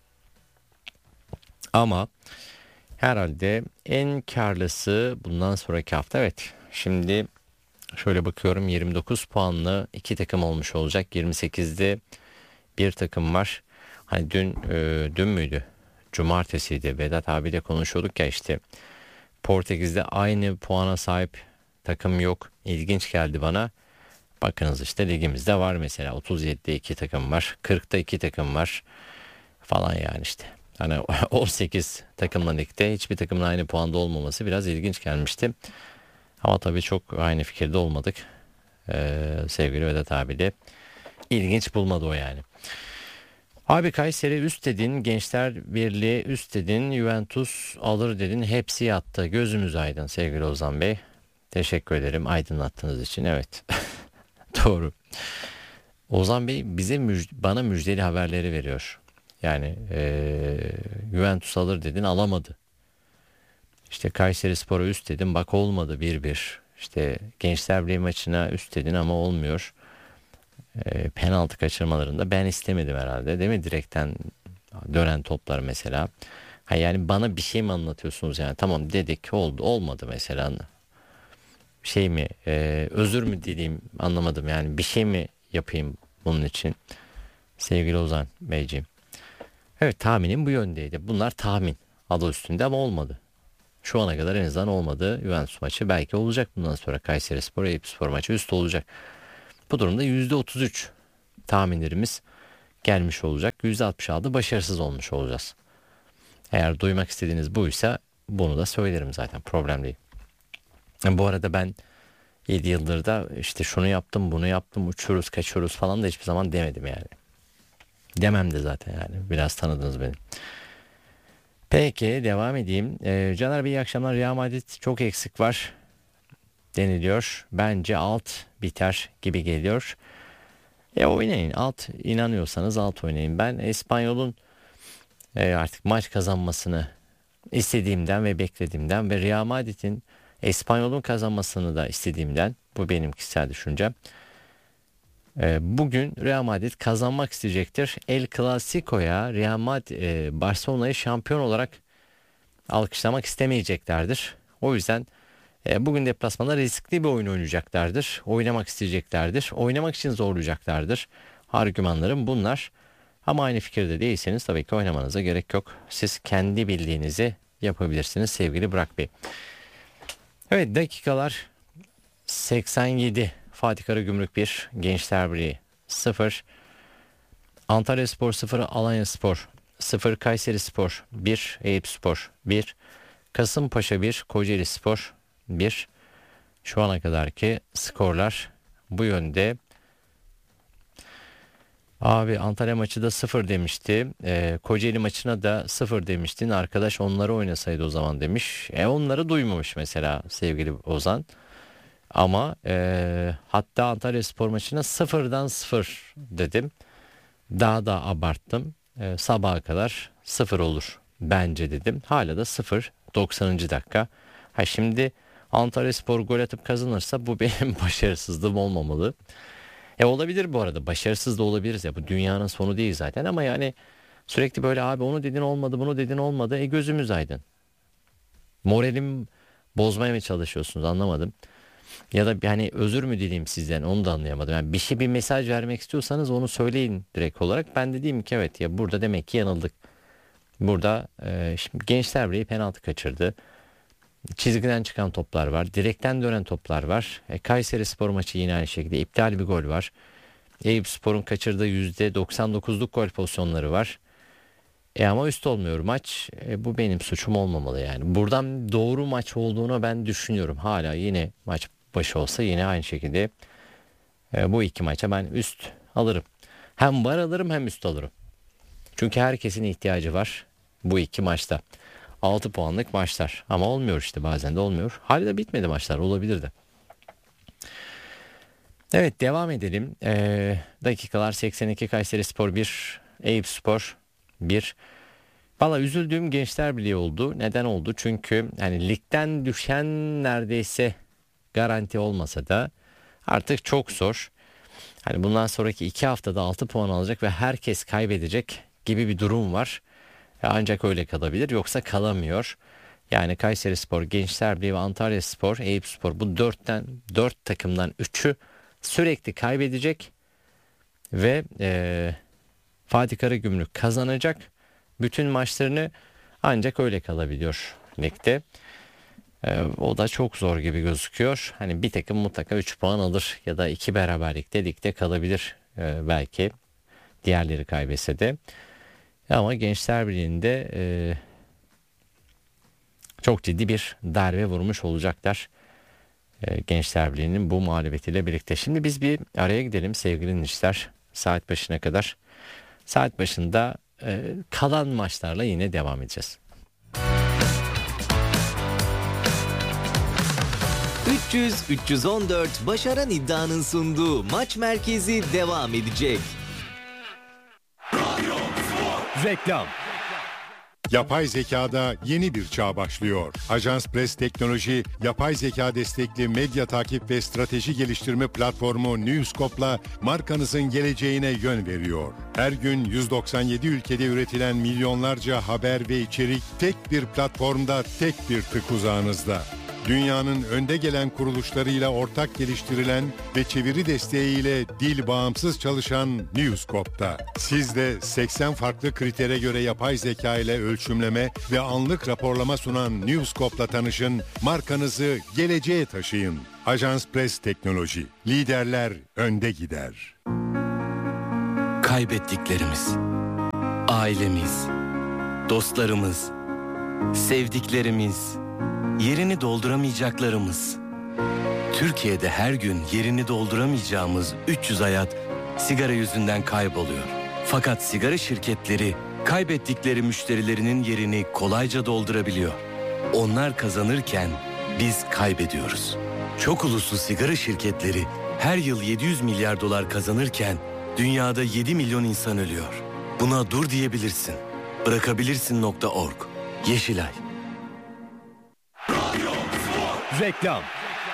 Ama herhalde en karlısı bundan sonraki hafta. Evet, şimdi şöyle bakıyorum, 29 puanlı 2 takım olmuş olacak. 28'de bir takım var. Hani dün müydü? Cumartesiydi. Vedat abiyle konuşuyorduk ya, işte Portekiz'de aynı puana sahip takım yok. İlginç geldi bana. Bakınız işte ligimizde var mesela 37'de 2 takım var. 40'ta 2 takım var falan yani işte. Hani 18 takımla ligde hiçbir takımın aynı puanda olmaması biraz ilginç gelmişti. Ama tabii çok aynı fikirde olmadık. Sevgili Vedat abi de ilginç bulmadı o yani. Abi Kayseri üst dedin, Gençler Birliği üst dedin, Juventus alır dedin, hepsi yattı. Gözümüz aydın sevgili Ozan Bey. Teşekkür ederim aydınlattığınız için. Evet doğru. Ozan Bey bana müjdeli haberleri veriyor. Yani Juventus alır dedin, alamadı. İşte Kayserispor'a üst dedim, bak olmadı, 1-1. İşte Gençler Birliği maçına üst dedin ama olmuyor. Penaltı kaçırmalarında ben istemedim herhalde, değil mi? Direkten dönen toplar mesela. Yani bana bir şey mi anlatıyorsunuz yani? Tamam dedik, oldu, olmadı mesela. Şey mi özür mü dileyim, anlamadım yani, bir şey mi yapayım bunun için? Sevgili Ozan Beyciğim. Evet, tahminim bu yöndeydi. Bunlar tahmin adı üstünde ama olmadı. Şu ana kadar en azından olmadı. Juventus maçı belki olacak bundan sonra. Kayserispor, Eyüpspor maçı üst olacak. Bu durumda %33 tahminlerimiz gelmiş olacak. %66 başarısız olmuş olacağız. Eğer duymak istediğiniz buysa bunu da söylerim zaten. Problem değil. Bu arada ben 7 yıldır da işte şunu yaptım, bunu yaptım, uçuyoruz, kaçıyoruz falan da hiçbir zaman demedim yani. Demem de zaten yani. Biraz tanıdınız beni. Peki devam edeyim. Caner Bey iyi akşamlar. Real Madrid çok eksik var deniliyor. Bence alt biter gibi geliyor. Oynayın. Alt inanıyorsanız alt oynayın. Ben Espanyol'un artık maç kazanmasını istediğimden ve beklediğimden ve Real Madrid'in Espanyol'un kazanmasını da istediğimden, bu benim kişisel düşüncem. Bugün Real Madrid kazanmak isteyecektir. El Clasico'ya Real Madrid Barcelona'yı şampiyon olarak alkışlamak istemeyeceklerdir. O yüzden bugün deplasmanda riskli bir oyun oynayacaklardır. Oynamak isteyeceklerdir. Oynamak için zorlayacaklardır. Argümanlarım bunlar. Ama aynı fikirde değilseniz tabii ki oynamanıza gerek yok. Siz kendi bildiğinizi yapabilirsiniz sevgili Burak Bey. Evet, dakikalar 87. Fatih Karagümrük 1, Gençler Birliği 0, Antalyaspor 0, Alanyaspor 0, Kayserispor 1, Eyüpspor 1, Kasımpaşa 1, Kocaelispor 1. Şu ana kadarki skorlar bu yönde. Abi Antalya maçı da 0 demişti. Kocaeli maçına da 0 demiştin. Arkadaş onları oynasaydı o zaman demiş. Onları duymamış mesela sevgili Ozan. Ama hatta Antalyaspor maçına 0'dan 0 dedim. Daha da abarttım. Sabaha kadar 0 olur bence dedim. Hala da 0. 90. dakika. Şimdi Antalyaspor gol atıp kazanırsa bu benim başarısızlığım olmamalı. Olabilir bu arada. Başarısız da olabiliriz ya. Bu dünyanın sonu değil zaten ama yani sürekli böyle abi onu dedin olmadı, bunu dedin olmadı. Gözümüz aydın. Moralim bozmaya mı çalışıyorsunuz, anlamadım. Ya da yani özür mü dileyim sizden, onu da anlayamadım. Yani bir mesaj vermek istiyorsanız onu söyleyin direkt olarak. Ben de diyeyim ki evet ya, burada demek ki yanıldık. Burada şimdi Gençler Birliği penaltı kaçırdı. Çizgiden çıkan toplar var. Direkten dönen toplar var. Kayserispor maçı yine aynı şekilde iptal bir gol var. Eyüpspor'un kaçırdığı %99'luk gol pozisyonları var. Ama üst olmuyor maç. Bu benim suçum olmamalı yani. Buradan doğru maç olduğunu ben düşünüyorum. Hala yine maç başı olsa yine aynı şekilde bu iki maça ben üst alırım. Hem var alırım hem üst alırım. Çünkü herkesin ihtiyacı var bu iki maçta. 6 puanlık maçlar ama olmuyor işte, bazen de olmuyor. Hala da bitmedi maçlar, olabilirdi. Evet, devam edelim. Dakikalar 82, Kayserispor 1, Eyüpspor 1. Valla üzüldüğüm Gençler Birliği oldu. Neden oldu? Çünkü hani ligden düşen neredeyse garanti olmasa da artık çok zor. Hani bundan sonraki 2 haftada 6 puan alacak ve herkes kaybedecek gibi bir durum var. Ancak öyle kalabilir, yoksa kalamıyor. Yani Kayserispor, Gençler Birliği ve Antalyaspor, Eyüpspor, bu 4 takımdan 3'ü sürekli kaybedecek ve Fatih Karagümrük kazanacak bütün maçlarını, ancak öyle kalabiliyor ligde. O da çok zor gibi gözüküyor. Hani bir takım mutlaka 3 puan alır ya da 2 beraberlikte ligde kalabilir belki, diğerleri kaybetse de. Ama Gençler Birliği'nde çok ciddi bir darbe vurmuş olacaklar. Gençler Birliği'nin bu mağlubiyetiyle birlikte. Şimdi biz bir araya gidelim sevgili dinleyiciler. Saat başına kadar. Saat başında kalan maçlarla yine devam edeceğiz. 300-314 Başaran İddia'nın sunduğu Maç Merkezi devam edecek. Reklam. Yapay zekada yeni bir çağ başlıyor. Ajans Press Teknoloji, yapay zeka destekli medya takip ve strateji geliştirme platformu Newscope'la markanızın geleceğine yön veriyor. Her gün 197 ülkede üretilen milyonlarca haber ve içerik tek bir platformda, tek bir tık uzağınızda. Dünyanın önde gelen kuruluşlarıyla ortak geliştirilen ve çeviri desteğiyle dil bağımsız çalışan Newscope'da. Siz de 80 farklı kritere göre yapay zeka ile ölçümleme ve anlık raporlama sunan Newscope'la tanışın, markanızı geleceğe taşıyın. Ajans Press Teknoloji. Liderler önde gider. Kaybettiklerimiz, ailemiz, dostlarımız, sevdiklerimiz, yerini dolduramayacaklarımız. Türkiye'de her gün yerini dolduramayacağımız 300 hayat sigara yüzünden kayboluyor. Fakat sigara şirketleri kaybettikleri müşterilerinin yerini kolayca doldurabiliyor. Onlar kazanırken biz kaybediyoruz. Çok uluslu sigara şirketleri her yıl 700 milyar dolar kazanırken dünyada 7 milyon insan ölüyor. Buna dur diyebilirsin. Bırakabilirsin.org. Yeşilay. Reklam.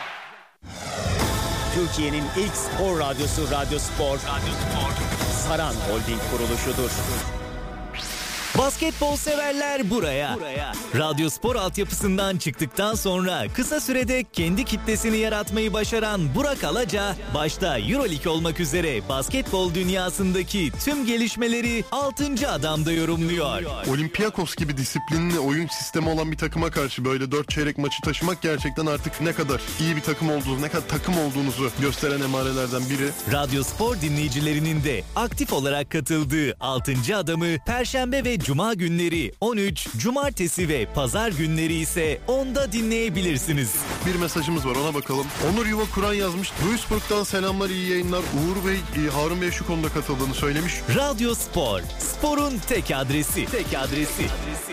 Türkiye'nin ilk spor radyosu Radyo Spor. Saran Holding kuruluşudur. Basketbol severler buraya. Radyo Spor altyapısından çıktıktan sonra kısa sürede kendi kitlesini yaratmayı başaran Burak Alaca, başta EuroLeague olmak üzere basketbol dünyasındaki tüm gelişmeleri 6. Adam'da yorumluyor. Olympiakos gibi disiplinli oyun sistemi olan bir takıma karşı böyle 4 çeyrek maçı taşımak gerçekten artık ne kadar iyi bir takım olduğunuzu, ne kadar takım olduğunuzu gösteren emarelerden biri. Radyo Spor dinleyicilerinin de aktif olarak katıldığı 6. Adam'ı Perşembe ve Cuma günleri 13, Cumartesi ve Pazar günleri ise 10'da dinleyebilirsiniz. Bir mesajımız var, ona bakalım. Onur Yuva Kur'an yazmış. Duisburg'dan selamlar, iyi yayınlar. Uğur Bey, Harun Bey şu konuda katıldığını söylemiş. Radyo Spor, sporun tek adresi.